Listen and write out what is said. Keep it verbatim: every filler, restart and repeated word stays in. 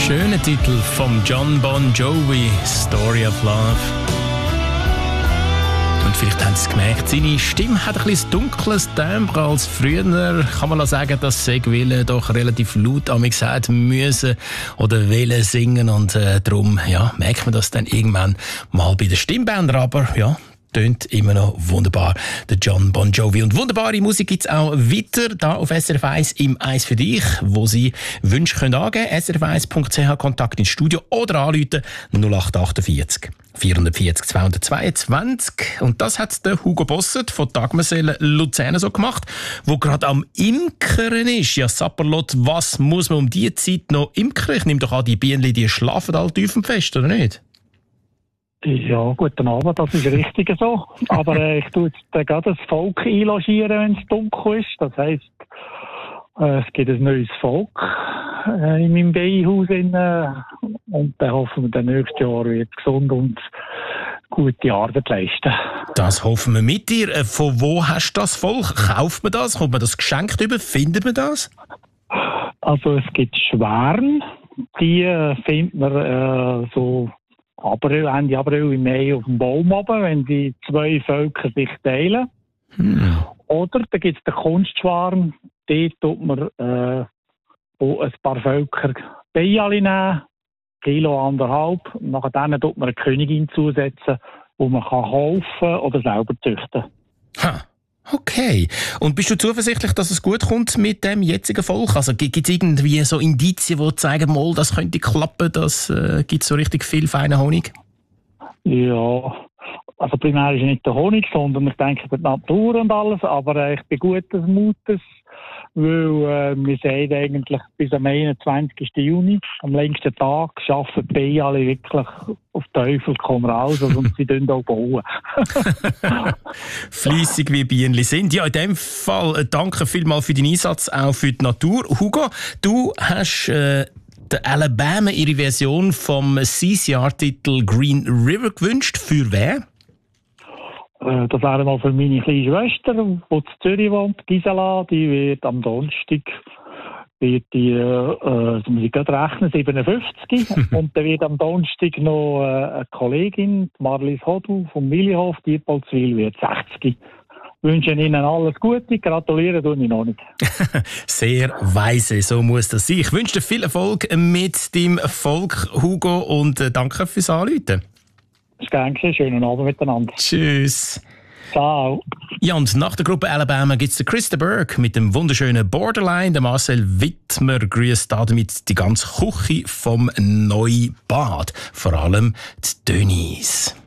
Schöner Titel vom Jon Bon Jovi, Story of Love. Und vielleicht haben Sie es gemerkt, seine Stimme hat ein bisschen dunkles Timbre als früher. Kann man sagen, dass sie Wille doch relativ laut an mich gesagt müssen oder Wille singen. Und äh, darum ja, merkt man das dann irgendwann mal bei den Stimmbändern. Aber ja, tönt immer noch wunderbar, der Jon Bon Jovi. Und wunderbare Musik gibt es auch weiter da auf S R F eins im «Eis für dich», wo Sie Wünsche können angeben können. S R F eins Punkt C H, Kontakt ins Studio oder anrufen null acht achtundvierzig vierundvierzig zweihundertzweiundzwanzig. Und das hat der Hugo Bossert von Dagmersel Luzern so gemacht, wo gerade am Imkern ist. Ja, Sapperlot, was muss man um diese Zeit noch imkern? Ich nehme doch an, die Bienen, die schlafen alle tief im Fest, oder nicht? Ja, guten Abend, das ist richtig so. Aber äh, ich tue jetzt äh, gerade das Volk einlogieren, wenn es dunkel ist. Das heisst, äh, es gibt ein neues Volk äh, in meinem Beihaus. Äh, und dann hoffen wir, dann nächstes Jahr wird gesund und gute Arbeit leisten. Das hoffen wir mit dir. Äh, von wo hast du das Volk? Kauft man das? Kommt man das geschenkt über? Findet man das? Also es gibt Schwärme. Die äh, findet man äh, so April, Ende April, im Mai auf dem Baum oben, wenn die zwei Völker sich teilen. Hm. Oder da gibt es den Kunstschwarm, dort tut man äh, ein paar Völker Beijali nehmen, Kilo anderthalb, und nachher dann tut man eine Königin zusetzen, wo man kann kaufen oder selber züchten. Ha. Okay. Und bist du zuversichtlich, dass es gut kommt mit dem jetzigen Volk? Also gibt es irgendwie so Indizien, die zeigen, mal, das könnte klappen, das äh, gibt so richtig viel feinen Honig? Ja, also primär ist nicht der Honig, sondern ich denke die Natur und alles, aber äh, ich bin gutes Mutes, weil äh, wir sehen eigentlich bis am einundzwanzigsten Juni, am längsten Tag, arbeiten die Bienen alle wirklich auf Teufel komm raus und sie bauen auch bauen. Fleissig wie Bienen sind. Ja, in dem Fall äh, danke vielmals für deinen Einsatz, auch für die Natur. Hugo, du hast äh, der Alabama ihre Version vom C C R-Titel Green River gewünscht. Für wer? Äh, das wäre mal für meine kleine Schwester, die in Zürich wohnt, Gisela. Die wird am Donnerstag, wird die, äh, das muss ich gerade rechnen, siebenundfünfzig. Und dann wird am Donnerstag noch äh, eine Kollegin, Marlies Hodu vom Millihof, die Diepolzwil, wird sechzig. Ich wünsche Ihnen alles Gute, gratulieren tue ich noch nicht. Sehr weise, so muss das sein. Ich wünsche dir viel Erfolg mit deinem Volk, Hugo, und äh, danke fürs Anrufen. Das ist gern geschehen. Schönen Abend miteinander. Tschüss. Ciao. Ja, und nach der Gruppe Alabama gibt es den Chris de Burgh mit dem wunderschönen Borderline. Der Marcel Wittmer grüßt damit die ganze Küche vom Neubad. Vor allem die Dönis.